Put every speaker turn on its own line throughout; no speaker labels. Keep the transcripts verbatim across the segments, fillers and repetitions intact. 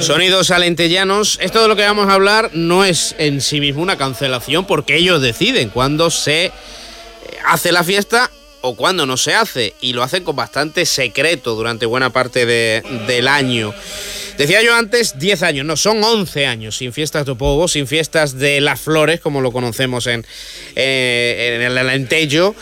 Sonidos alentellanos. Esto de lo que vamos a hablar no es en sí mismo una cancelación, porque ellos deciden cuándo se hace la fiesta o cuándo no se hace, y lo hacen con bastante secreto durante buena parte de, del año. Decía yo antes diez años, no, son once años sin fiestas do Pobo, sin fiestas de las flores, como lo conocemos en, eh, en el Alentejo,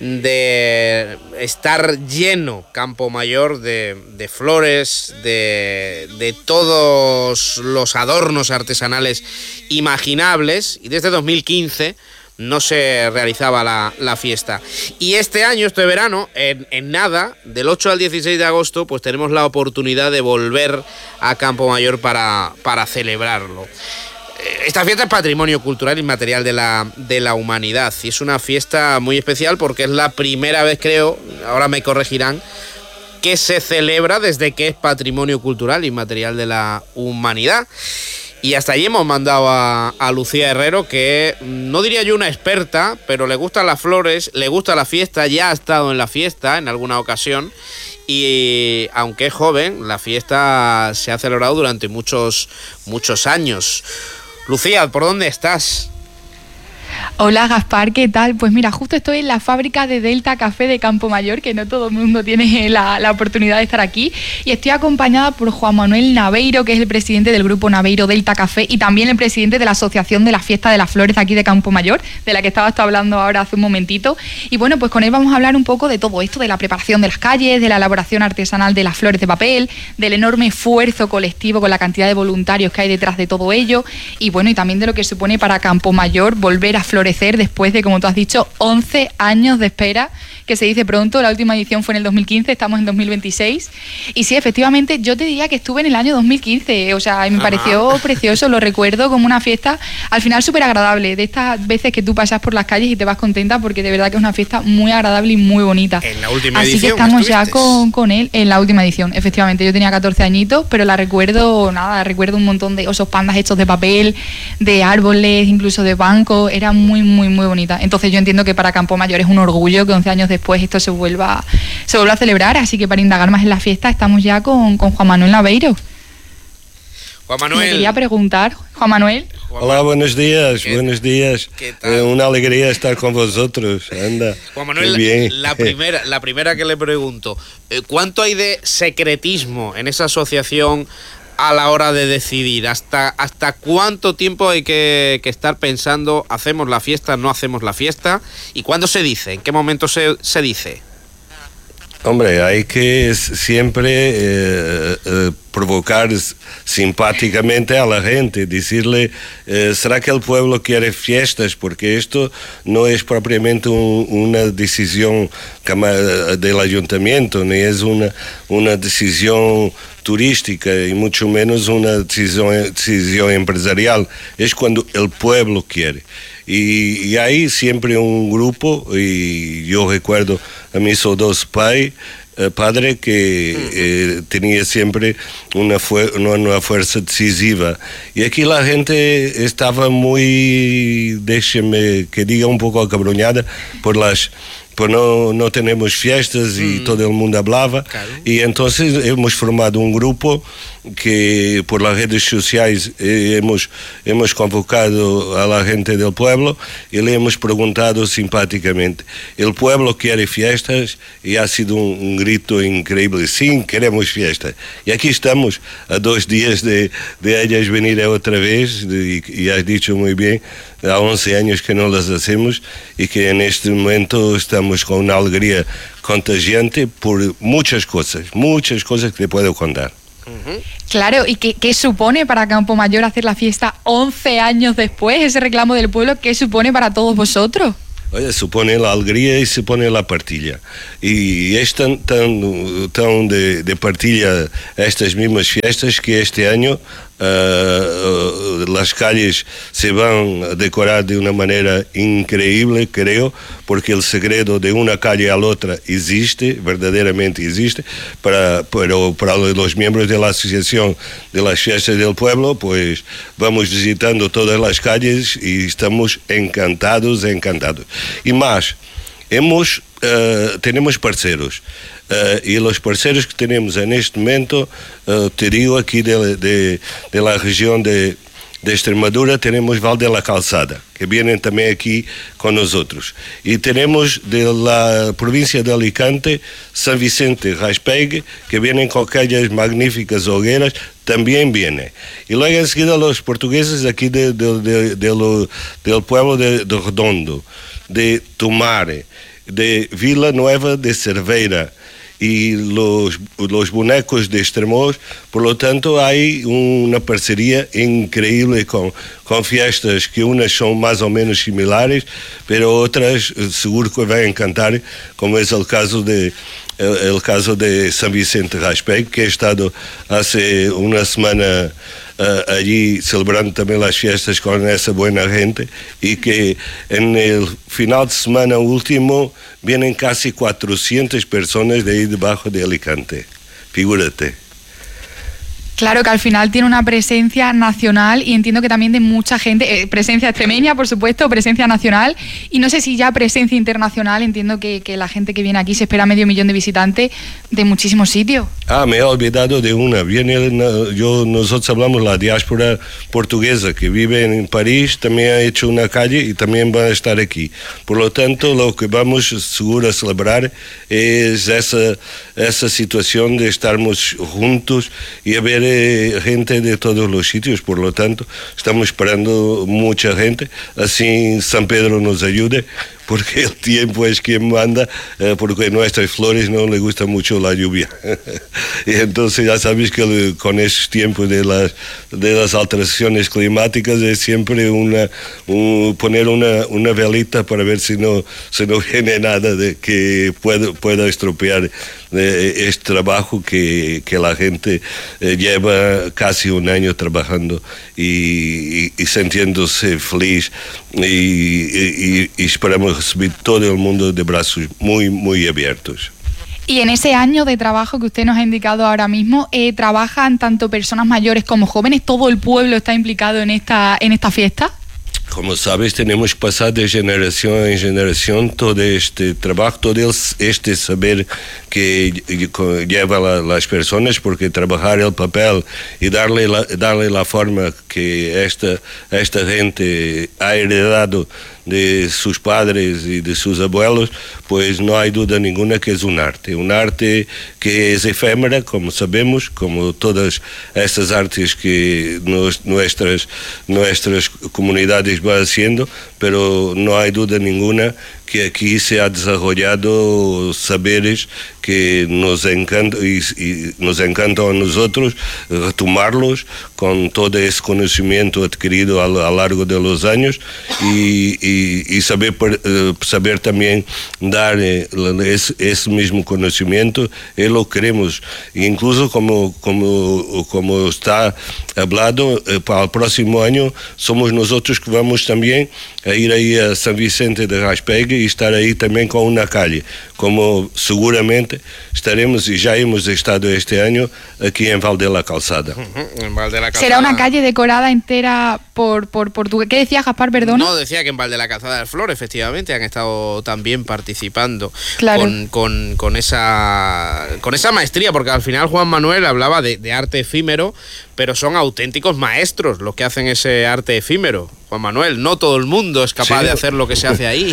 de estar lleno Campo Mayor de, de flores, de, de todos los adornos artesanales imaginables, y desde dos mil quince no se realizaba la, la fiesta. Y este año, este verano, en, en nada, del ocho al dieciséis de agosto, pues tenemos la oportunidad de volver a Campo Mayor para, para celebrarlo. Esta fiesta es patrimonio cultural inmaterial de la, de la humanidad, y es una fiesta muy especial porque es la primera vez, creo, ahora me corregirán, que se celebra desde que es patrimonio cultural inmaterial de la humanidad. Y hasta allí hemos mandado a, a Lucía Herrero, que no diría yo una experta, pero le gustan las flores, le gusta la fiesta, ya ha estado en la fiesta en alguna ocasión, y aunque es joven, la fiesta se ha celebrado durante muchos, muchos años. Lucía, ¿por dónde estás?
Hola Gaspar, ¿qué tal? Pues mira, justo estoy en la fábrica de Delta Café de Campo Mayor, que no todo el mundo tiene la, la oportunidad de estar aquí, y estoy acompañada por Juan Manuel Naveiro, que es el presidente del grupo Naveiro Delta Café y también el presidente de la Asociación de la Fiesta de las Flores de aquí de Campo Mayor, de la que estabas hablando ahora hace un momentito. Y bueno, pues con él vamos a hablar un poco de todo esto, de la preparación de las calles, de la elaboración artesanal de las flores de papel, del enorme esfuerzo colectivo con la cantidad de voluntarios que hay detrás de todo ello, y bueno, y también de lo que supone para Campo Mayor volver a florecer después de, como tú has dicho, once años de espera, que se dice pronto. La última edición fue en el dos mil quince, estamos en dos mil veintiséis, y sí, efectivamente, yo te diría que estuve en el año dos mil quince, o sea, me Ajá. pareció precioso, lo recuerdo como una fiesta, al final súper agradable, de estas veces que tú pasas por las calles y te vas contenta, porque de verdad que es una fiesta muy agradable y muy bonita.
En la última
Así
edición
que estamos ya con, con él, en la última edición, efectivamente, yo tenía catorce añitos, pero la recuerdo, nada, recuerdo un montón de osos pandas hechos de papel, de árboles, incluso de bancos, era muy, muy, muy bonita. Entonces yo entiendo que para Campo Mayor es un orgullo que once años después esto se vuelva, se vuelva a celebrar, así que para indagar más en la fiesta estamos ya con, con Juan Manuel Naveiro.
Juan Manuel.
Me quería preguntar, Juan Manuel.
Hola, buenos días,
¿Qué,
buenos días.
¿Qué tal?
Eh, una alegría estar con vosotros. Anda.
Juan Manuel,
bien.
La, primera, la primera que le pregunto, ¿cuánto hay de secretismo en esa asociación a la hora de decidir? ¿Hasta, hasta cuánto tiempo hay que, que estar pensando, hacemos la fiesta, no hacemos la fiesta? ¿Y cuándo se dice? ¿En qué momento se, se dice?
Hombre, hay que siempre eh, eh, provocar simpáticamente a la gente, decirle, eh, ¿será que el pueblo quiere fiestas? Porque esto no es propiamente un, una decisión del ayuntamiento, ni es una, una decisión turística y mucho menos una decisión, decisión empresarial. Es cuando el pueblo quiere. Y, y hay siempre un grupo, y yo recuerdo a mis dos pais, eh, padre que eh, tenía siempre una, fu- una, una fuerza decisiva. Y aquí la gente estaba muy, déjeme que diga, un poco acabronada por las... pues no, no tenemos fiestas y mm. todo el mundo hablaba, claro. Y entonces hemos formado un grupo que por las redes sociales eh, hemos, hemos convocado a la gente del pueblo y le hemos preguntado simpáticamente, ¿el pueblo quiere fiestas? Y ha sido un, un grito increíble, sí, queremos fiestas. Y aquí estamos a dos días de, de ellas venir otra vez, y, y has dicho muy bien, há once años que no las hacemos y que en este momento estamos con una alegría contagiante por muchas cosas, muchas cosas que te puedo contar.
Claro, ¿y qué, qué supone para Campo Mayor hacer la fiesta once años después? Ese reclamo del pueblo, ¿qué supone para todos vosotros?
Oye, supone la alegría y supone la partilla. Y es tan, tan, tan de, de partilla estas mismas fiestas que este año uh, uh, las calles se van a decorar de una manera increíble, creo, porque el secreto de una calle a la otra existe, verdaderamente existe, para, pero para los miembros de la Asociación de las Fiestas del Pueblo, pues vamos visitando todas las calles y estamos encantados, encantados. Y más, hemos, uh, tenemos parceiros. Uh, y los parceros que tenemos en este momento, uh, te digo aquí de, de, de la región de, de Extremadura, tenemos Val de la Calzada, que vienen también aquí con nosotros. Y tenemos de la provincia de Alicante, San Vicente Raspegue, que vienen con aquellas magníficas hogueras, también viene. Y luego enseguida los portugueses aquí de, de, de, de lo, del pueblo de, de Redondo, de Tomare, de Vila Nueva de Cerveira, y los, los bonecos de Estremoz. Por lo tanto, hay una parcería increíble con, con fiestas que unas son más o menos similares, pero otras seguro que van a encantar, como es el caso de el, el caso de San Vicente Raspegue, que he estado hace una semana Uh, allí celebrando también las fiestas con esa buena gente, y que en el final de semana último vienen casi cuatrocientas personas de ahí debajo de Alicante, figúrate.
Claro que al final tiene una presencia nacional y entiendo que también de mucha gente, eh, presencia extremeña, por supuesto, presencia nacional, y no sé si ya presencia internacional. Entiendo que, que la gente que viene aquí se espera medio millón de visitantes de muchísimos sitios.
Ah, me he olvidado de una. Viene, yo, nosotros hablamos la diáspora portuguesa que vive en París, también ha hecho una calle y también van a estar aquí. Por lo tanto, lo que vamos seguro a celebrar es esa, esa situación de estarmos juntos y a ver gente de todos los sitios. Por lo tanto, estamos esperando mucha gente, así San Pedro nos ayude, porque el tiempo es quien manda, eh, porque a nuestras flores no le gusta mucho la lluvia. Y entonces ya sabéis que le, con esos tiempos de las, de las alteraciones climáticas es siempre una, un, poner una, una velita para ver si no, si no viene nada de que pueda, pueda estropear eh, este trabajo que, que la gente eh, lleva casi un año trabajando y, y, y sintiéndose feliz, y, y, y esperamos recibir todo el mundo de brazos muy, muy abiertos.
Y en ese año de trabajo que usted nos ha indicado ahora mismo, eh, ¿trabajan tanto personas mayores como jóvenes? ¿Todo el pueblo está implicado en esta, en esta fiesta?
Como sabes, tenemos que pasar de generación en generación todo este trabajo, todo este saber que lleva la, las personas, porque trabajar el papel y darle la, darle la forma que esta, esta gente ha heredado de sus padres y de sus abuelos, pues no hay duda ninguna que es un arte, un arte que es efímera, como sabemos, como todas estas artes que nos, nuestras, nuestras comunidades van haciendo, pero no hay duda ninguna que aquí se ha desarrollado saberes que nos encantan y, y nos encantan a nosotros retomarlos con todo ese conocimiento adquirido a lo largo de los años, y, y, y saber, saber también dar ese, ese mismo conocimiento, y lo queremos. Incluso como, como, como está hablado, para el próximo año somos nosotros que vamos también a ir ahí a San Vicente de Raspegue y estar ahí también con una calle, como seguramente estaremos y ya hemos estado este año aquí en Val de la Calzada.
Uh-huh, en Val de la Calzada.
¿Será una calle decorada entera por, por, por tu... ¿Qué decía, Gaspar, perdona?
No, decía que en Val de la Calzada del Flor efectivamente han estado también participando,
claro,
con, con, con, esa, con esa maestría, porque al final Juan Manuel hablaba de, de arte efímero, pero son auténticos maestros los que hacen ese arte efímero. Juan Manuel, no todo el mundo es capaz sí. de hacer lo que se hace ahí.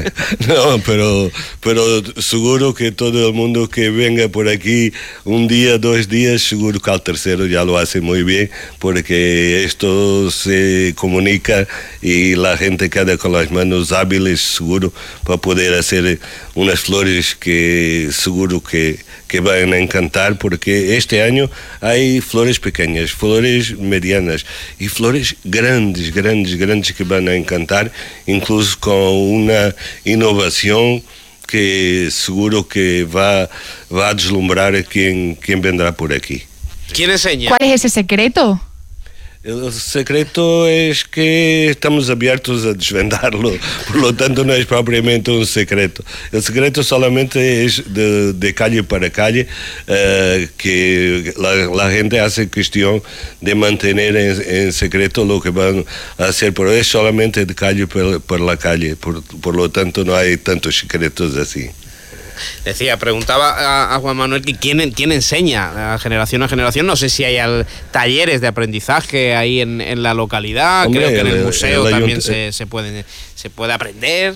No, pero, pero seguro que todo el mundo que venga por aquí un día, dos días, seguro que al tercero ya lo hace muy bien, porque esto se comunica y la gente queda con las manos hábiles, seguro, para poder hacer unas flores que seguro que, que van a encantar, porque este año hay flores pequeñas, flores medianas y flores grandes, grandes, grandes que van a encantar, incluso con una innovación que seguro que va, va a deslumbrar a quien, quien vendrá por aquí.
¿Quién enseña?
¿Cuál es ese secreto?
El secreto es que estamos abiertos a desvendarlo, por lo tanto no es propiamente un secreto. El secreto solamente es de, de calle para calle, uh, que la, la gente hace cuestión de mantener en, en secreto lo que van a hacer, pero es solamente de calle por, por la calle, por, por lo tanto no hay tantos secretos así.
Decía, preguntaba a, a Juan Manuel que quién, quién enseña a generación a generación. No sé si hay al, talleres de aprendizaje ahí en, en la localidad. Hombre, creo que en el, el museo el, el también se, se, puede, se puede aprender.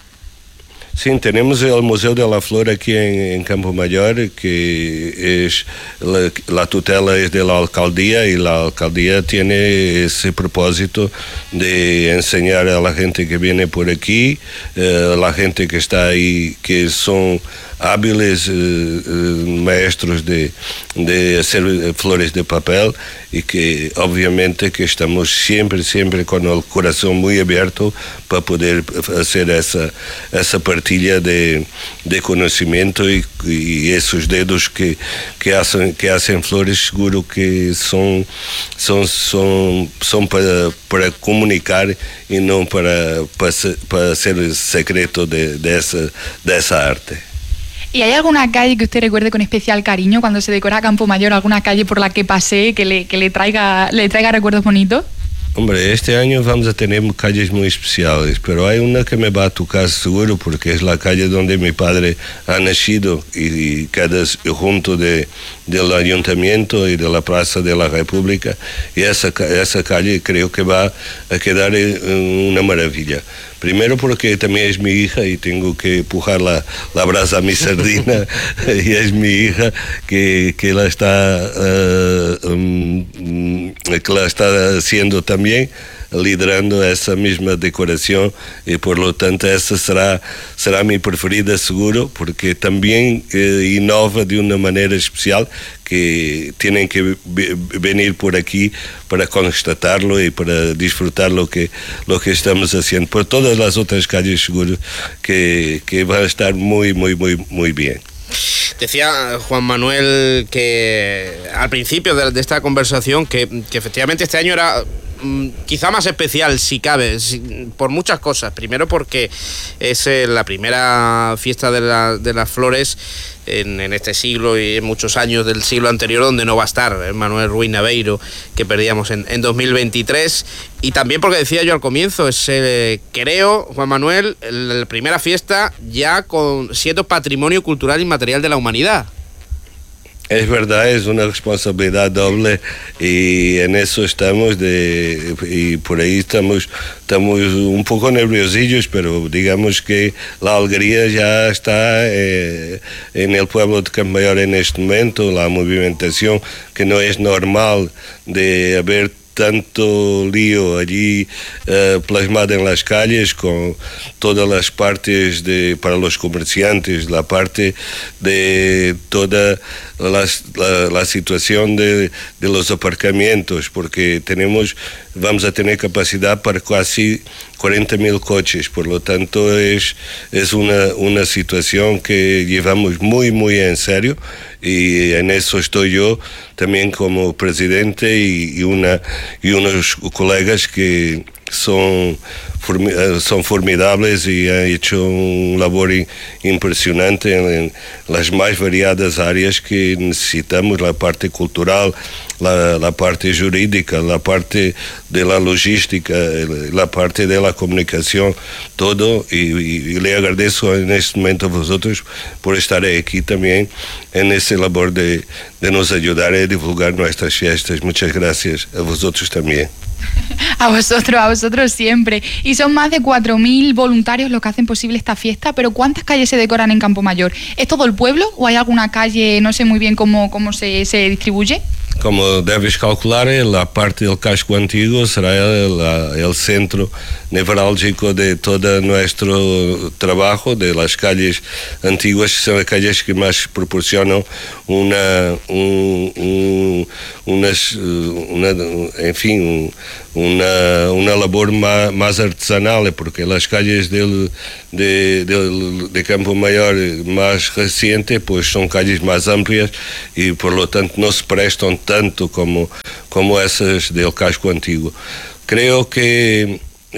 Sí, tenemos el Museo de la Flor aquí en, en Campo Mayor, que es la, la tutela es de la alcaldía, y la alcaldía tiene ese propósito de enseñar a la gente que viene por aquí, eh, la gente que está ahí, que son hábiles eh, eh, maestros de, de hacer flores de papel, y que obviamente que estamos siempre, siempre con el corazón muy abierto para poder hacer esa, esa partilha de, de conocimiento, y, y esos dedos que, que, hacen, que hacen flores, seguro que son, son, son, son para, para comunicar y no para, para, para ser el secreto de, de, esa, de esa arte.
¿Y hay alguna calle que usted recuerde con especial cariño cuando se decora Campo Mayor? ¿Alguna calle por la que pasé que le, que le, traiga, le traiga recuerdos bonitos?
Hombre, este año vamos a tener calles muy especiales, pero hay una que me va a tocar seguro, porque es la calle donde mi padre ha nacido y, y queda junto de, del ayuntamiento y de la Plaza de la República, y esa, esa calle creo que va a quedar una maravilla. Primero porque también es mi hija y tengo que empujar la, la brasa a mi sardina, y es mi hija que, que, la está, uh, um, que la está haciendo también, liderando esa misma decoración, y por lo tanto esa será, será mi preferida seguro, porque también eh, inova de una manera especial, que tienen que venir por aquí para constatarlo y para disfrutar lo que, lo que estamos haciendo. Por todas las otras calles seguro que, que van a estar muy, muy, muy, muy bien.
Decía Juan Manuel que al principio de, de esta conversación que, que efectivamente este año era quizá más especial, si cabe, si, por muchas cosas. Primero porque es eh, la primera fiesta de, la, de las flores en, en este siglo y en muchos años del siglo anterior, donde no va a estar Manuel Ruiz Naveiro, que perdíamos en, en dos mil veintitrés. Y también porque decía yo al comienzo, es eh, creo, Juan Manuel, la primera fiesta ya con siendo patrimonio cultural inmaterial de la humanidad.
Es verdad, es una responsabilidad doble, y en eso estamos, de, y por ahí estamos, estamos un poco nerviosillos, pero digamos que la alegría ya está eh, en el pueblo de Campo Mayor en este momento, la movimentación que no es normal de haber tanto lío allí uh, plasmado en las calles, con todas las partes de, para los comerciantes, la parte de toda la, la, la situación de, de los aparcamientos, porque tenemos, vamos a tener capacidad para casi cuarenta mil coches, por lo tanto es, es una, una situación que llevamos muy, muy en serio, y en eso estoy yo también como presidente y, y, una, y unos colegas que son, son formidables y han hecho un labor impresionante en, en las más variadas áreas que necesitamos, la parte cultural, la, la parte jurídica, la parte de la logística, la parte de la comunicación, todo, y, y, y le agradezco en este momento a vosotros por estar aquí también en ese labor de, de nos ayudar a divulgar nuestras fiestas. Muchas gracias a vosotros también.
A vosotros, a vosotros siempre. Y son más de cuatro mil voluntarios los que hacen posible esta fiesta, pero ¿cuántas calles se decoran en Campo Mayor? ¿Es todo el pueblo o hay alguna calle, no sé muy bien cómo, cómo se, se distribuye?
Como debes calcular, la parte del casco antiguo será el, el centro nevrálgico de todo nuestro trabajo, de las calles antiguas, son las calles que más proporcionan una, un, un, unas, una, en fin, una, una labor más, más artesanal, porque las calles del, de, de, de Campo Mayor más reciente pues son calles más amplias y por lo tanto no se prestan tanto como, como esas del casco antiguo. Creo que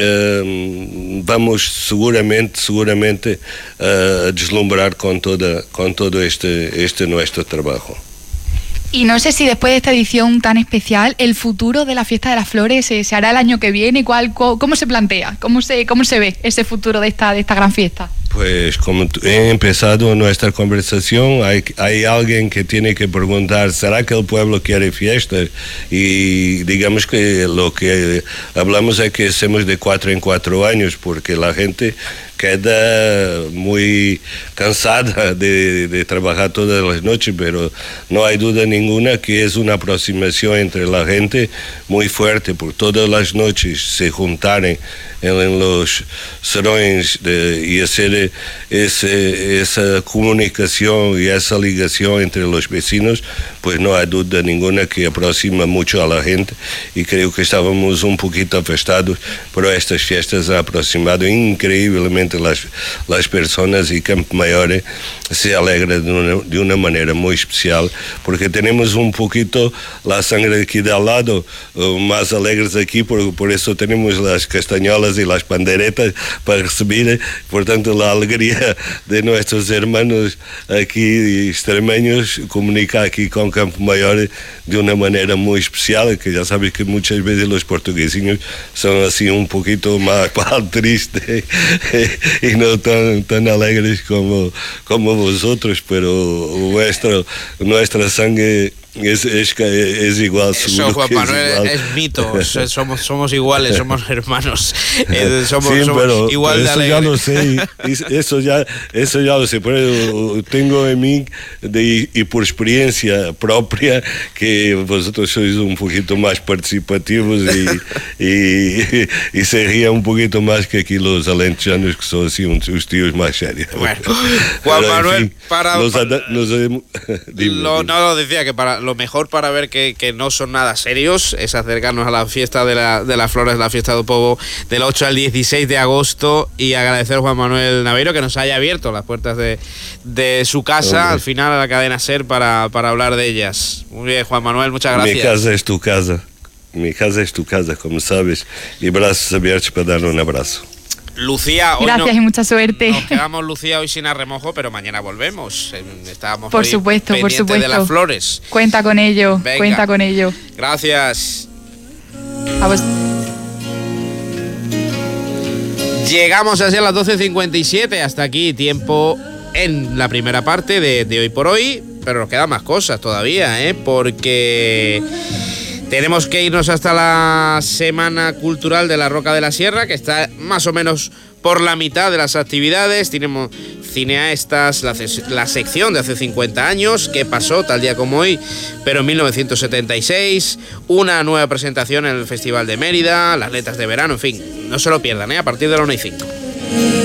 Uh, vamos seguramente, seguramente uh, a deslumbrar con, toda, con todo este, este nuestro trabajo.
Y no sé si después de esta edición tan especial, el futuro de la Fiesta de las Flores se, se hará el año que viene. ¿Cuál, ¿Cómo se plantea? ¿Cómo se, cómo se ve ese futuro de esta, de esta gran fiesta?
Pues como he empezado nuestra conversación, hay, hay alguien que tiene que preguntar, ¿será que el pueblo quiere fiestas? Y digamos que lo que hablamos es que hacemos de cuatro en cuatro años, porque la gente queda muy cansada de, de trabajar todas las noches, pero no hay duda ninguna que es una aproximación entre la gente muy fuerte, por todas las noches se juntaren en, en los salones de, y hacer ese, esa comunicación y esa ligación entre los vecinos, pues no hay duda ninguna que aproxima mucho a la gente, y creo que estábamos un poquito afastados, pero estas fiestas han aproximado increíblemente las, las personas, y Campo Maior se alegra de una, de una manera muy especial, porque tenemos un poquito la sangre aquí de al lado, uh, más alegres aquí, por, por eso tenemos las castañolas y las panderetas para recibir, por tanto la alegría de nuestros hermanos aquí extremeños comunica aquí con Campo Maior de una manera muy especial, que ya sabes que muchas veces los portugueses son así un poquito más tristes y no tan, tan alegres como, como vosotros, pero vuestro, nuestra sangre es, es, es igual.
Eso, Juan Manuel, es, igual. es mito, somos, somos iguales, somos hermanos, eh, somos,
sí,
somos
pero,
igual
pero
de
eso
alegres.
Ya lo sé, eso ya, eso ya lo sé, pero tengo en mí de, y por experiencia propia que vosotros sois un poquito más participativos y, y, y se rían un poquito más que aquí los alentejanos, que son así unos tíos más serios.
Bueno, Juan pero, Manuel, fin, para...
Nos,
para
nos, dime,
lo,
dime.
No, lo decía que para lo mejor para ver que, que no son nada serios es acercarnos a la fiesta de, la, de las flores, la fiesta del Povo, del ocho al dieciséis de agosto, y agradecer a Juan Manuel Naveiro que nos haya abierto las puertas de, de su casa, Hombre. al final a la cadena SER, para, para hablar de ellas. Muy bien, Juan Manuel, muchas gracias.
Mi casa es tu casa, mi casa es tu casa, como sabes, y brazos abiertos para darle un abrazo.
Lucía, hoy
gracias
no,
y mucha suerte.
Nos quedamos, Lucía, hoy sin arremojo, pero mañana volvemos. Estábamos
por supuesto, por supuesto.
de las flores.
Cuenta con ello, Venga. cuenta con ello.
Gracias.
A vos.
Llegamos así a las doce cincuenta y siete. Hasta aquí tiempo en la primera parte de, de Hoy por Hoy, pero nos quedan más cosas todavía, ¿eh? Porque tenemos que irnos hasta la Semana Cultural de la Roca de la Sierra, que está más o menos por la mitad de las actividades. Tenemos cineastas, la, la sección de hace cincuenta años, que pasó tal día como hoy, pero en mil novecientos setenta y seis, una nueva presentación en el Festival de Mérida, las letras de verano, en fin, no se lo pierdan, ¿eh? A partir de la una y cinco.